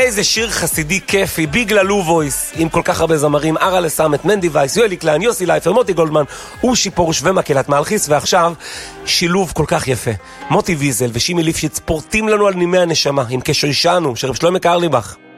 איזה שיר חסידי כיפי, ביג ללו וויס, עם כל כך הרבה זמרים, ארה לסמת, מנדי וייס, יואלי קליין, יוסי לייפר, מוטי גולדמן, אושי פורש ומקהלת מלכיס, ועכשיו שילוב כל כך יפה. מוטי ויזל ושימי ליפשיץ פורטים לנו על נימי הנשמה, עם קשר אישנו, שרב שלמה קרליבך.